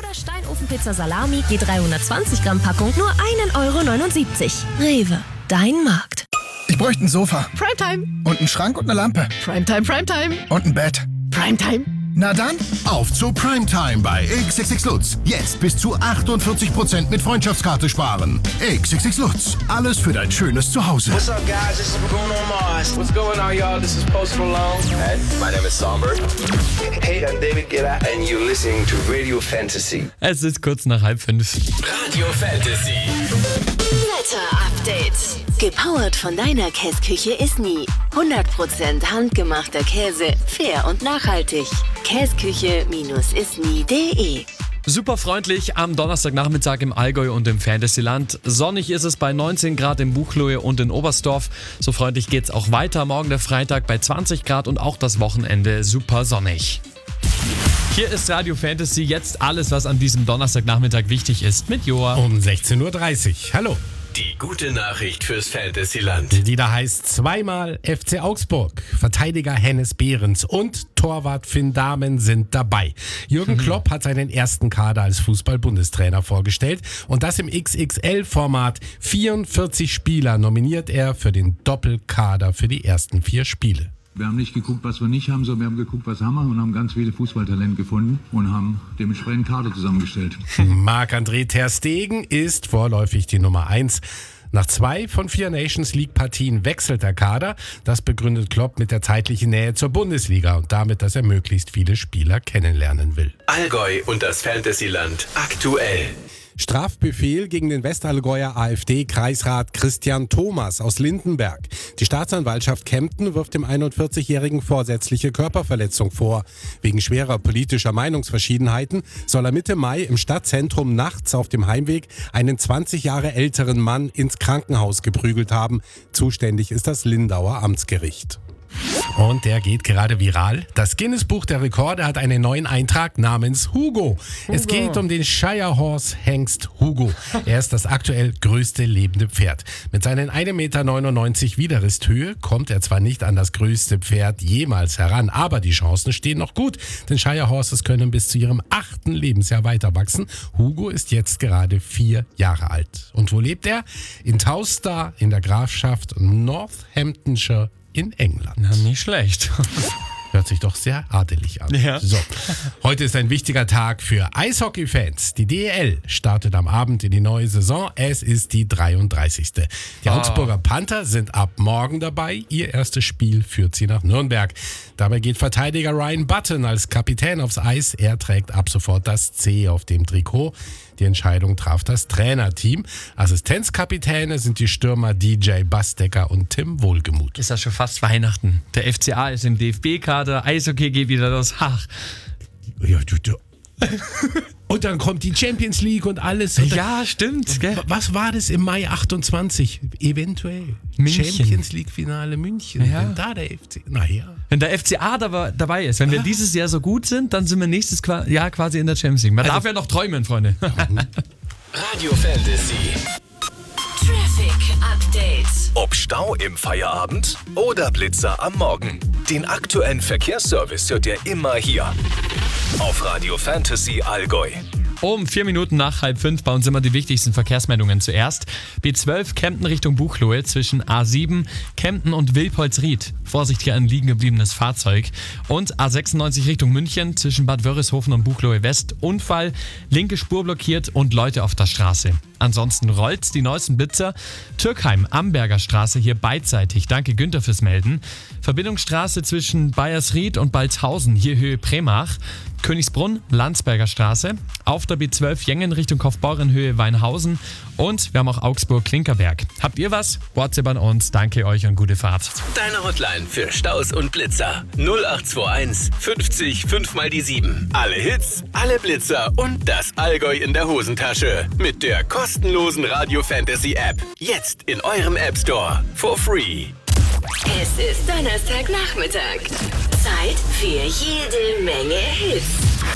Oder Steinofenpizza Salami, je 320 Gramm Packung, nur 1,79 €. Rewe, dein Markt. Ich bräuchte ein Sofa. Primetime. Und einen Schrank und eine Lampe. Primetime, Primetime. Und ein Bett. Primetime. Na dann. Auf zu Primetime bei XXX Lutz. Jetzt bis zu 48% mit Freundschaftskarte sparen. XXX Lutz. Alles für dein schönes Zuhause. What's up, guys? This is Bruno Mars. What's going on, y'all? This is Post Malone. Hey, my name is Songbird. Hey, I'm David Guetta and you're listening to Radio Fantasy. Es ist kurz nach 4:30. Radio Fantasy. Wetter-Update. Gepowert von deiner Käsküche ist nie. 100% handgemachter Käse, fair und nachhaltig. Käsküche-isnie.de. Super freundlich am Donnerstagnachmittag im Allgäu und im Fantasyland. Sonnig ist es bei 19 Grad in Buchloe und in Oberstdorf. So freundlich geht's auch weiter. Morgen der Freitag bei 20 Grad und auch das Wochenende super sonnig. Hier ist Radio Fantasy, jetzt alles, was an diesem Donnerstagnachmittag wichtig ist, mit Joa. Um 16:30 Uhr. Hallo. Die gute Nachricht fürs Fantasyland. Die da heißt zweimal FC Augsburg. Verteidiger Hennes Behrens und Torwart Finn Dahmen sind dabei. Jürgen Klopp hat seinen ersten Kader als Fußball-Bundestrainer vorgestellt und das im XXL-Format. 44 Spieler nominiert er für den Doppelkader für die ersten 4 Spiele. Wir haben nicht geguckt, was wir nicht haben, sondern wir haben geguckt, was haben wir und haben ganz viele Fußballtalente gefunden und haben dementsprechend Kader zusammengestellt. Marc-André ter Stegen ist vorläufig die Nummer 1. Nach 2 von 4 Nations League-Partien wechselt der Kader. Das begründet Klopp mit der zeitlichen Nähe zur Bundesliga und damit, dass er möglichst viele Spieler kennenlernen will. Allgäu und das Fantasyland aktuell. Strafbefehl gegen den Westallgäuer AfD-Kreisrat Christian Thomas aus Lindenberg. Die Staatsanwaltschaft Kempten wirft dem 41-Jährigen vorsätzliche Körperverletzung vor. Wegen schwerer politischer Meinungsverschiedenheiten soll er Mitte Mai im Stadtzentrum nachts auf dem Heimweg einen 20 Jahre älteren Mann ins Krankenhaus geprügelt haben. Zuständig ist das Lindauer Amtsgericht. Und der geht gerade viral. Das Guinness-Buch der Rekorde hat einen neuen Eintrag namens Hugo. Es geht um den Shire Horse Hengst Hugo. Er ist das aktuell größte lebende Pferd. Mit seinen 1,99 Meter Widerristhöhe kommt er zwar nicht an das größte Pferd jemals heran, aber die Chancen stehen noch gut, denn Shire Horses können bis zu ihrem 8. Lebensjahr weiter wachsen. Hugo ist jetzt gerade 4 Jahre alt. Und wo lebt er? In Towcester in der Grafschaft Northamptonshire in England. Na, nicht schlecht. Hört sich doch sehr adelig an. Ja. So, heute ist ein wichtiger Tag für Eishockey-Fans. Die DEL startet am Abend in die neue Saison. Es ist die 33. Die Augsburger Panther sind ab morgen dabei. Ihr erstes Spiel führt sie nach Nürnberg. Dabei geht Verteidiger Ryan Button als Kapitän aufs Eis. Er trägt ab sofort das C auf dem Trikot. Die Entscheidung traf das Trainerteam. Assistenzkapitäne sind die Stürmer DJ Bastecker und Tim Wohlgemuth. Ist das schon fast Weihnachten. Der FCA ist im DFB-Kader, Eishockey geht wieder los. Ach. Ja, und dann kommt die Champions League und alles. Und ja, stimmt. Gell? Was war das im Mai 28? Eventuell. München. Champions League-Finale München. Ja. Wenn da der FC... Naja. Wenn der FCA dabei ist, wenn wir dieses Jahr so gut sind, dann sind wir nächstes Jahr quasi in der Champions League. Man darf ja noch träumen, Freunde. Radio Fantasy. Traffic Update. Ob Stau im Feierabend oder Blitzer am Morgen. Den aktuellen Verkehrsservice hört ihr immer hier. Auf Radio Fantasy Allgäu. Um 4 Minuten nach 4:30 bei uns immer die wichtigsten Verkehrsmeldungen zuerst. B12 Kempten Richtung Buchloe zwischen A7 Kempten und Wilpolsried. Vorsicht, hier ein liegen gebliebenes Fahrzeug. Und A96 Richtung München zwischen Bad Wörishofen und Buchloe West. Unfall, linke Spur blockiert und Leute auf der Straße. Ansonsten rollt die neuesten Blitzer. Türkheim, Amberger Straße hier beidseitig. Danke Günther fürs Melden. Verbindungsstraße zwischen Bayersried und Balzhausen, hier Höhe Premach. Königsbrunn, Landsberger Straße. Auf der B12 Jengen Richtung Kaufbeurenhöhe Weinhausen. Und wir haben auch Augsburg-Klinkerberg. Habt ihr was? WhatsApp an uns. Danke euch und gute Fahrt. Deine Hotline für Staus und Blitzer. 0821 50 5 mal die 7. Alle Hits, alle Blitzer und das Allgäu in der Hosentasche. Mit der kostenlosen Radio Fantasy App. Jetzt in eurem App Store. For free. Es ist Donnerstagnachmittag. Zeit für jede Menge Hits.